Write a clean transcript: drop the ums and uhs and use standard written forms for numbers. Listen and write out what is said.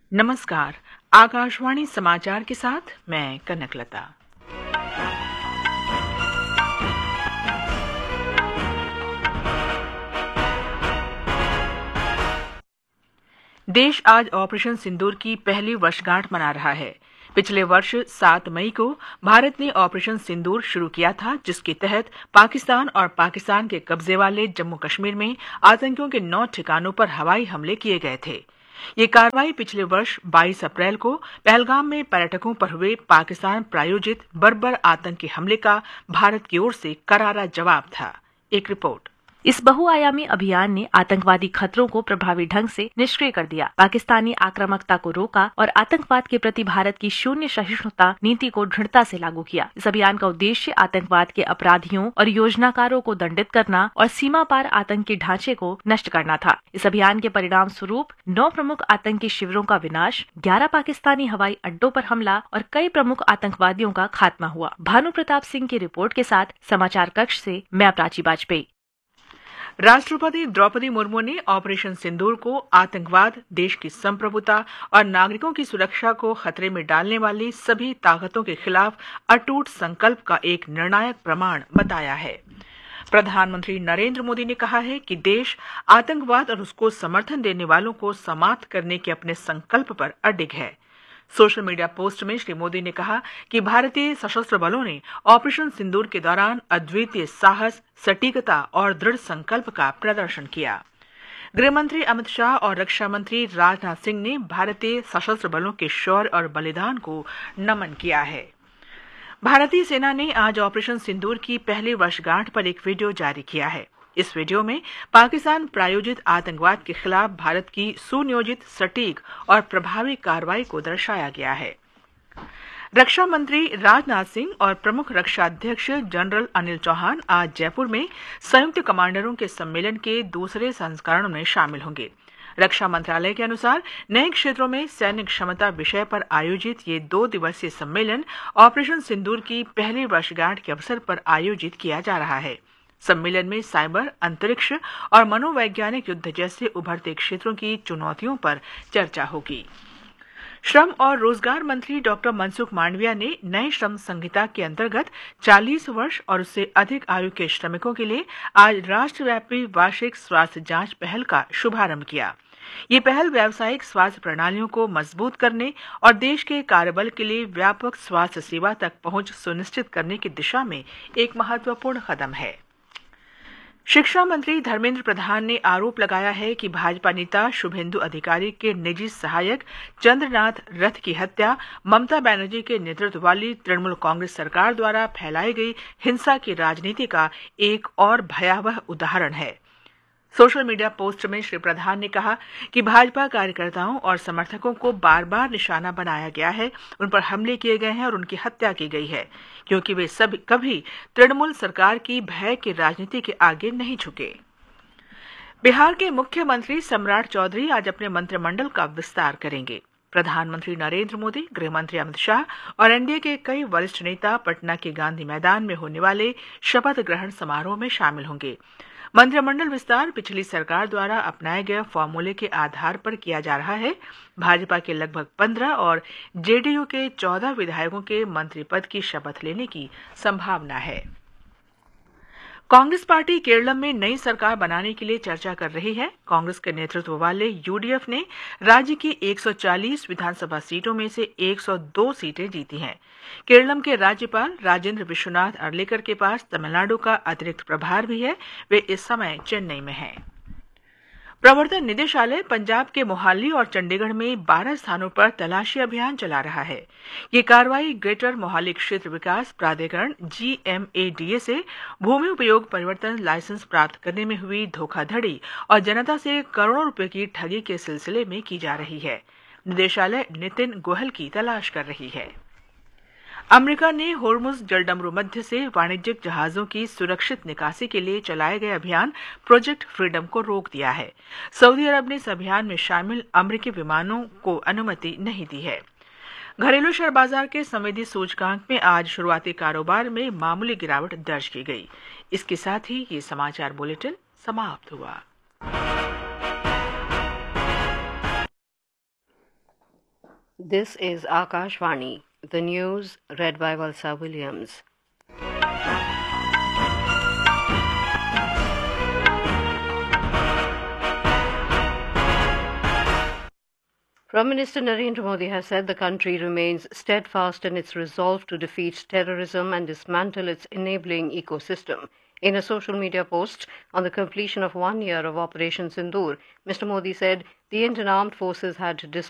नमस्कार। आकाशवाणी समाचार के साथ मैं कनकलता। देश आज ऑपरेशन सिंदूर की पहली वर्षगांठ मना रहा है। पिछले वर्ष 7 मई को भारत ने ऑपरेशन सिंदूर शुरू किया था, जिसके तहत पाकिस्तान और पाकिस्तान के कब्जे वाले जम्मू कश्मीर में आतंकियों के 9 ठिकानों पर हवाई हमले किए गए थे। ये कार्रवाई पिछले वर्ष 22 अप्रैल को पहलगाम में पर्यटकों पर हुए पाकिस्तान प्रायोजित बर्बर आतंकी हमले का भारत की ओर से करारा जवाब था। एक रिपोर्ट। इस बहुआयामी अभियान ने आतंकवादी खतरों को प्रभावी ढंग से निष्क्रिय कर दिया, पाकिस्तानी आक्रामकता को रोका और आतंकवाद के प्रति भारत की शून्य सहिष्णुता नीति को दृढ़ता से लागू किया। इस अभियान का उद्देश्य आतंकवाद के अपराधियों और योजनाकारों को दंडित करना और सीमा पार आतंकी ढांचे को नष्ट करना था। इस अभियान के परिणाम स्वरूप 9 प्रमुख आतंकी शिविरों का विनाश, 11 पाकिस्तानी हवाई अड्डों पर हमला और कई प्रमुख आतंकवादियों का खात्मा हुआ। भानु प्रताप सिंह की रिपोर्ट के साथ समाचार कक्ष से मैं प्राची वाजपेयी। राष्ट्रपति द्रौपदी मुर्मू ने ऑपरेशन सिंदूर को आतंकवाद, देश की संप्रभुता और नागरिकों की सुरक्षा को खतरे में डालने वाली सभी ताकतों के खिलाफ अटूट संकल्प का एक निर्णायक प्रमाण बताया है। प्रधानमंत्री नरेंद्र मोदी ने कहा है कि देश आतंकवाद और उसको समर्थन देने वालों को समाप्त करने के अपने संकल्प पर अडिग है। सोशल मीडिया पोस्ट में श्री मोदी ने कहा कि भारतीय सशस्त्र बलों ने ऑपरेशन सिंदूर के दौरान अद्वितीय साहस, सटीकता और दृढ़ संकल्प का प्रदर्शन किया। गृह मंत्री अमित शाह और रक्षा मंत्री राजनाथ सिंह ने भारतीय सशस्त्र बलों के शौर्य और बलिदान को नमन किया है। भारतीय सेना ने आज ऑपरेशन सिंदूर की पहली वर्षगांठ पर एक वीडियो जारी किया है। इस वीडियो में पाकिस्तान प्रायोजित आतंकवाद के खिलाफ भारत की सुनियोजित, सटीक और प्रभावी कार्रवाई को दर्शाया गया है। रक्षा मंत्री राजनाथ सिंह और प्रमुख रक्षा अध्यक्ष जनरल अनिल चौहान आज जयपुर में संयुक्त कमांडरों के सम्मेलन के दूसरे संस्करण में शामिल होंगे। रक्षा मंत्रालय के अनुसार नए क्षेत्रों में सैन्य क्षमता विषय पर आयोजित ये 2 दिवसीय सम्मेलन ऑपरेशन सिंदूर की पहली वर्षगांठ के अवसर पर आयोजित किया जा रहा है। सम्मेलन में साइबर, अंतरिक्ष और मनोवैज्ञानिक युद्ध जैसे उभरते क्षेत्रों की चुनौतियों पर चर्चा होगी। श्रम और रोजगार मंत्री डॉक्टर मनसुख मांडविया ने नए श्रम संहिता के अंतर्गत 40 वर्ष और उससे अधिक आयु के श्रमिकों के लिए आज राष्ट्रव्यापी वार्षिक स्वास्थ्य जांच पहल का शुभारंभ किया। ये पहल व्यावसायिक स्वास्थ्य प्रणालियों को मजबूत करने और देश के कार्यबल के लिए व्यापक स्वास्थ्य सेवा तक पहुंच सुनिश्चित करने की दिशा में एक महत्वपूर्ण कदम है। शिक्षा मंत्री धर्मेंद्र प्रधान ने आरोप लगाया है कि भाजपा नेता शुभेंदु अधिकारी के निजी सहायक चंद्रनाथ रथ की हत्या ममता बनर्जी के नेतृत्व वाली तृणमूल कांग्रेस सरकार द्वारा फैलाई गई हिंसा की राजनीति का एक और भयावह उदाहरण है। सोशल मीडिया पोस्ट में श्री प्रधान ने कहा कि भाजपा कार्यकर्ताओं और समर्थकों को बार बार निशाना बनाया गया है, उन पर हमले किए गए हैं और उनकी हत्या की गई है, क्योंकि वे सब कभी तृणमूल सरकार की भय की राजनीति के आगे नहीं झुके। बिहार के मुख्यमंत्री सम्राट चौधरी आज अपने मंत्रिमंडल का विस्तार करेंगे। प्रधानमंत्री नरेंद्र मोदी, गृह मंत्री अमित शाह और एनडीए के कई वरिष्ठ नेता पटना के गांधी मैदान में होने वाले शपथ ग्रहण समारोह में शामिल होंगे। मंत्रिमंडल विस्तार पिछली सरकार द्वारा अपनाए गए फॉर्मूले के आधार पर किया जा रहा है। भाजपा के लगभग 15 और जेडीयू के 14 विधायकों के मंत्री पद की शपथ लेने की संभावना है। कांग्रेस पार्टी केरलम में नई सरकार बनाने के लिए चर्चा कर रही है। कांग्रेस के नेतृत्व वाले यूडीएफ ने राज्य की 140 विधानसभा सीटों में से 102 सीटें जीती हैं। केरलम के राज्यपाल राजेंद्र विश्वनाथ अर्लेकर के पास तमिलनाडु का अतिरिक्त प्रभार भी है। वे इस समय चेन्नई में हैं। प्रवर्तन निदेशालय पंजाब के मोहाली और चंडीगढ़ में 12 स्थानों पर तलाशी अभियान चला रहा है। ये कार्रवाई ग्रेटर मोहाली क्षेत्र विकास प्राधिकरण GMADA से भूमि उपयोग परिवर्तन लाइसेंस प्राप्त करने में हुई धोखाधड़ी और जनता से करोड़ों रुपए की ठगी के सिलसिले में की जा रही है। निदेशालय नितिन गोयल की तलाश कर रही है। अमेरिका ने होर्मुज जलडमरू मध्य से वाणिज्यिक जहाजों की सुरक्षित निकासी के लिए चलाए गए अभियान प्रोजेक्ट फ्रीडम को रोक दिया है। सऊदी अरब ने इस अभियान में शामिल अमेरिकी विमानों को अनुमति नहीं दी है। घरेलू शेयर बाजार के संवेदी सूचकांक में आज शुरुआती कारोबार में मामूली गिरावट दर्ज की गई। इसके साथ ही ये समाचार बुलेटिन समाप्त हुआ। This is Akashvani, the news read by Valsa Williams. Prime Minister Narendra Modi has said the country remains steadfast in its resolve to defeat terrorism and dismantle its enabling ecosystem. In a social media post on the completion of 1 year of Operation Sindoor, Mr. Modi said the Indian Armed Forces had